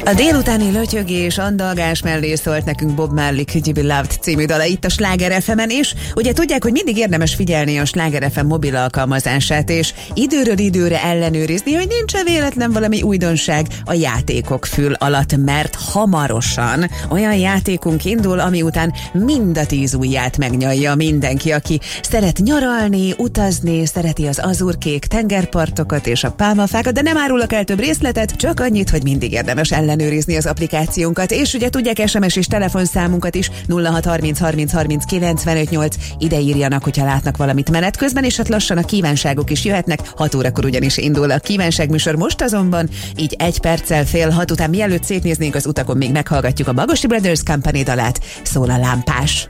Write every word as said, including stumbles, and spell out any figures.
A délutáni lötyögés, andalgás mellé szólt nekünk Bob Marley Could You Be Loved című dala itt a Sláger ef emen, és ugye tudják, hogy mindig érdemes figyelni a Sláger ef em mobil alkalmazását, és időről időre ellenőrizni, hogy nincs-e véletlen valami újdonság a játékok fül alatt, mert hamarosan olyan játékunk indul, ami után mind a tíz ujját megnyalja mindenki, aki szeret nyaralni, utazni, szereti az azurkék tengerpartokat és a pálmafákat, de nem árulok el több részletet, csak annyit, hogy mindig érdemes ellenőrizni az applikációnkat, és ugye tudják es em es és telefonszámunkat is nulla hat harminc harminc harminc kilencvenöt nyolc, ide írjanak, hogyha látnak valamit menet közben, és hát lassan a kívánságok is jöhetnek, hat órakor ugyanis indul a kívánságműsor, most azonban így egy perccel fél hat után, mielőtt szétnéznénk az utakon, még meghallgatjuk a Bagosi Brothers Company dalát, szól a lámpás.